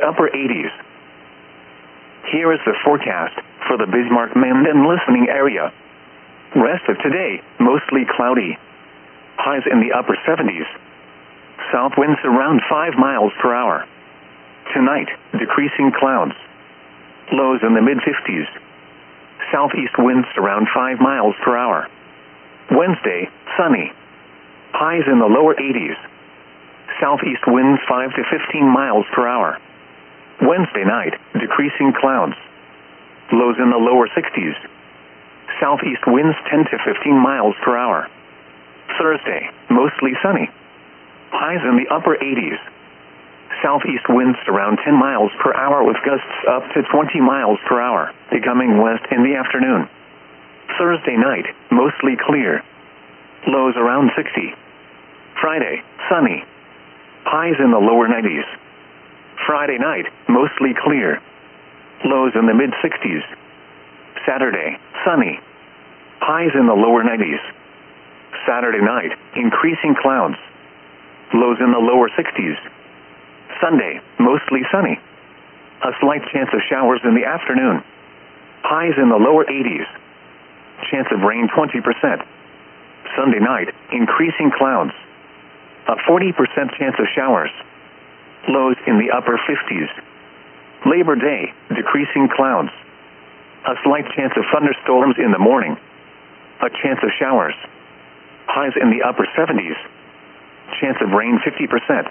upper 80s. Here is the forecast for the Bismarck-Mandan listening area. Rest of today, mostly cloudy. Highs in the upper 70s. South winds around 5 miles per hour. Tonight, decreasing clouds. Lows in the mid-50s. Southeast winds around 5 miles per hour. Wednesday, sunny. Highs in the lower 80s. Southeast winds 5 to 15 miles per hour. Wednesday night, decreasing clouds. Lows in the lower 60s. Southeast winds 10 to 15 miles per hour. Thursday, mostly sunny. Highs in the upper 80s. Southeast winds around 10 miles per hour with gusts up to 20 miles per hour, becoming west in the afternoon. Thursday night, mostly clear. Lows around 60. Friday, sunny. Highs in the lower 90s. Friday night, mostly clear. Lows in the mid-60s. Saturday, sunny. Highs in the lower 90s. Saturday night, increasing clouds. Lows in the lower 60s. Sunday, mostly sunny. A slight chance of showers in the afternoon. Highs in the lower 80s. Chance of rain 20%. Sunday night, increasing clouds. A 40% chance of showers. Lows in the upper 50s. Labor Day, decreasing clouds. A slight chance of thunderstorms in the morning. A chance of showers. Highs in the upper 70s. Chance of rain 50%.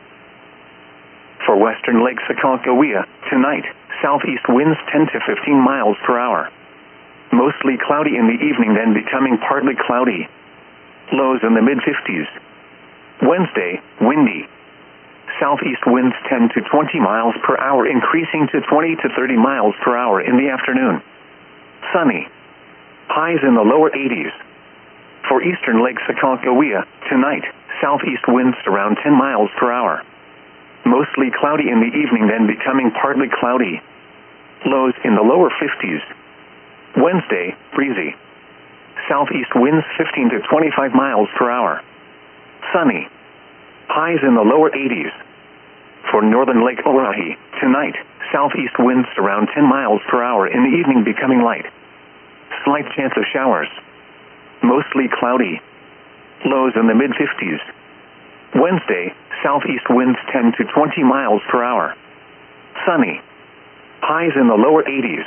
For western Lake Sacagawea, tonight, southeast winds 10 to 15 miles per hour. Mostly cloudy in the evening, then becoming partly cloudy. Lows in the mid-50s. Wednesday, windy. Southeast winds 10 to 20 miles per hour, increasing to 20 to 30 miles per hour in the afternoon. Sunny. Highs in the lower 80s. For eastern Lake Sacagawea, tonight, southeast winds around 10 miles per hour. Mostly cloudy in the evening, then becoming partly cloudy. Lows in the lower 50s. Wednesday, breezy. Southeast winds 15 to 25 miles per hour. Sunny. Highs in the lower 80s. For northern Lake Orohi, tonight, southeast winds around 10 miles per hour, in the evening becoming light. Slight chance of showers. Mostly cloudy. Lows in the mid-50s. Wednesday, southeast winds 10 to 20 miles per hour. Sunny. Highs in the lower 80s.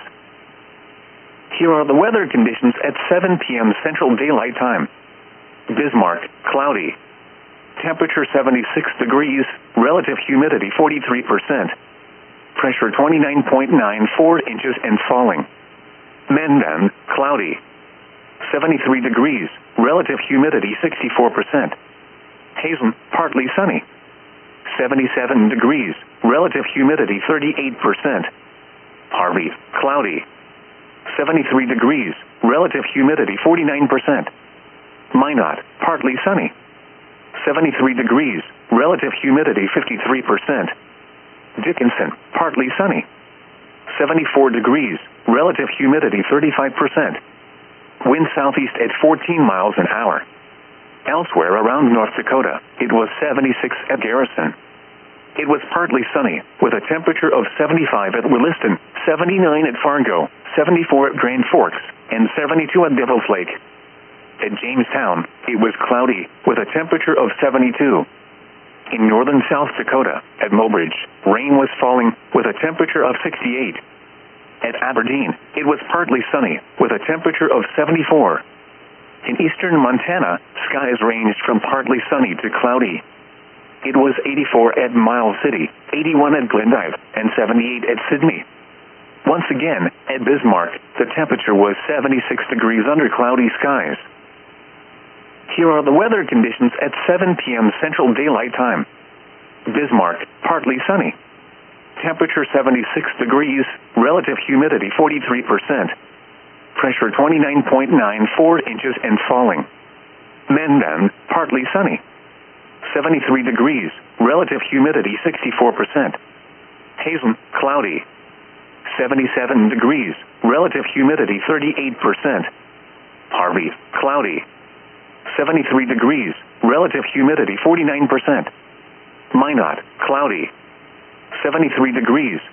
Here are the weather conditions at 7 p.m. Central Daylight Time. Bismarck, cloudy. Temperature 76 degrees, relative humidity 43%. Pressure 29.94 inches and falling. Mandan, cloudy. 73 degrees, relative humidity 64%. Hazen, partly sunny. 77 degrees, relative humidity 38%. Harvey, cloudy. 73 degrees, relative humidity 49%. Minot, partly sunny. 73 degrees, relative humidity 53%. Dickinson, partly sunny. 74 degrees, relative humidity 35%. Wind southeast at 14 miles an hour. Elsewhere around North Dakota, it was 76 at Garrison. It was partly sunny, with a temperature of 75 at Williston, 79 at Fargo, 74 at Grand Forks, and 72 at Devil's Lake. At Jamestown, it was cloudy, with a temperature of 72. In northern South Dakota, at Mobridge, rain was falling, with a temperature of 68. At Aberdeen, it was partly sunny, with a temperature of 74. In eastern Montana, skies ranged from partly sunny to cloudy. It was 84 at Miles City, 81 at Glendive, and 78 at Sydney. Once again, at Bismarck, the temperature was 76 degrees under cloudy skies. Here are the weather conditions at 7 p.m. Central Daylight Time. Bismarck, partly sunny. Temperature 76 degrees, relative humidity 43%. Pressure 29.94 inches and falling. Mandan, partly sunny. 73 degrees, relative humidity 64%. Hazen, cloudy. 77 degrees, relative humidity 38%. Harvey, cloudy. 73 degrees, relative humidity 49%. Minot, cloudy. 73 degrees,